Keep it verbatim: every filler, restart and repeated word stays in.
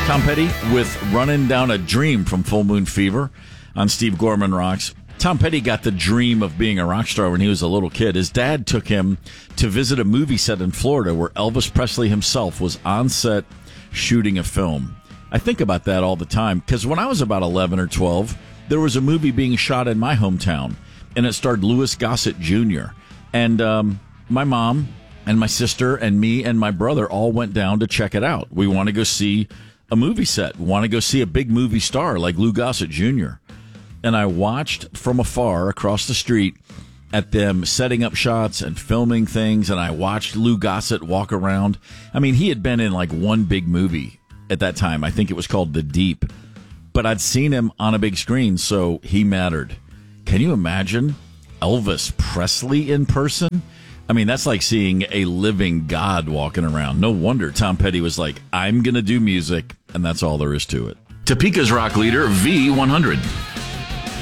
Tom Petty with Running Down a Dream from Full Moon Fever on Steve Gorman Rocks. Tom Petty got the dream of being a rock star when he was a little kid. His dad took him to visit a movie set in Florida where Elvis Presley himself was on set shooting a film. I think about that all the time because when I was about eleven or twelve, there was a movie being shot in my hometown, and it starred Louis Gossett Junior And um, my mom and my sister and me and my brother all went down to check it out. We want to go see a movie set. We want to go see a big movie star like Lou Gossett Junior And I watched from afar across the street at them setting up shots and filming things, and I watched Lou Gossett walk around. I mean, he had been in like one big movie at that time. I think it was called The Deep. But I'd seen him on a big screen, so he mattered. Can you imagine Elvis Presley in person? I mean, that's like seeing a living god walking around. No wonder Tom Petty was like, I'm going to do music, and that's all there is to it. Topeka's rock leader, V one hundred.